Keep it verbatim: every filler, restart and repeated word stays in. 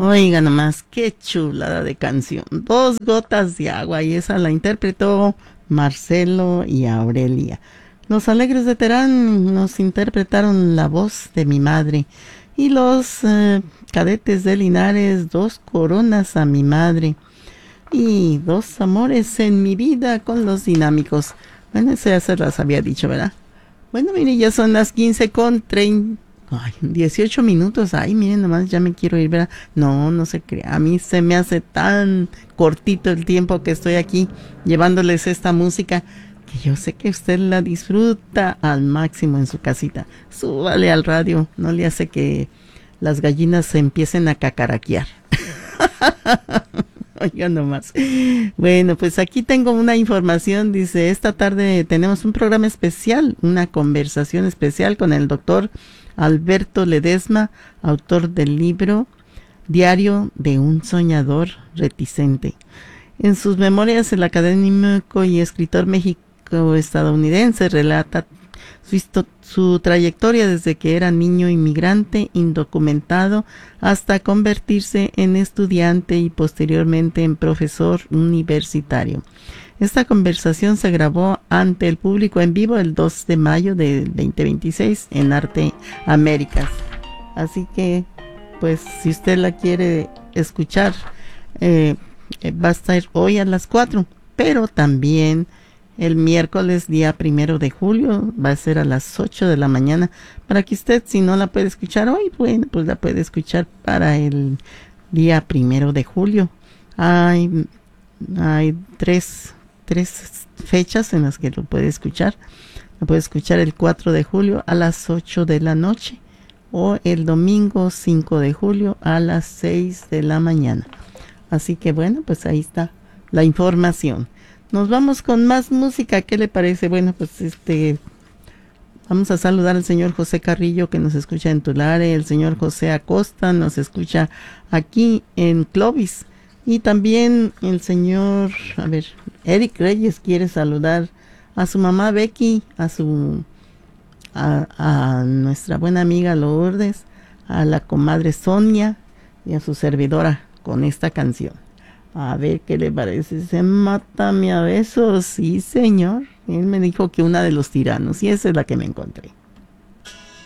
Oiga nomás, qué chulada de canción. Dos gotas de agua y esa la interpretó Marcelo y Aurelia. Los Alegres de Terán nos interpretaron La Voz de mi Madre. Y los eh, Cadetes de Linares, Dos Coronas a mi Madre. Y Dos Amores en mi Vida con los Dinámicos. Bueno, eso ya se las había dicho, ¿verdad? Bueno, mire, ya son las quince con treinta. Ay, dieciocho minutos. Ay, miren, nomás ya me quiero ir, ¿verdad? No, no se crea. A mí se me hace tan cortito el tiempo que estoy aquí llevándoles esta música que yo sé que usted la disfruta al máximo en su casita. Súbale al radio. No le hace que las gallinas se empiecen a cacaraquear. Oiga nomás. Bueno, pues aquí tengo una información. Dice, esta tarde tenemos un programa especial, una conversación especial con el doctor Alberto Ledesma, autor del libro Diario de un soñador reticente. En sus memorias, el académico y escritor mexico-estadounidense relata su, su trayectoria desde que era niño inmigrante indocumentado hasta convertirse en estudiante y posteriormente en profesor universitario. Esta conversación se grabó ante el público en vivo el dos de mayo de veinte veintiséis en Arte Américas. Así que, pues, si usted la quiere escuchar, eh, va a estar hoy a las cuatro, pero también el miércoles día primero de julio va a ser a las ocho de la mañana, para que usted, si no la puede escuchar hoy, bueno, pues la puede escuchar para el día primero de julio. Hay, hay tres, tres fechas en las que lo puede escuchar. Lo puede escuchar el cuatro de julio a las ocho de la noche o el domingo cinco de julio a las seis de la mañana. Así que bueno, pues ahí está la información. Nos vamos con más música, ¿qué le parece? Bueno, pues este, vamos a saludar al señor José Carrillo, que nos escucha en Tulare, el señor José Acosta nos escucha aquí en Clovis, y también el señor, a ver, Eric Reyes quiere saludar a su mamá Becky, a su, a, a nuestra buena amiga Lourdes, a la comadre Sonia y a su servidora con esta canción. A ver qué le parece. Se mátame a besos. Sí, señor. Él me dijo que una de los tiranos, y esa es la que me encontré.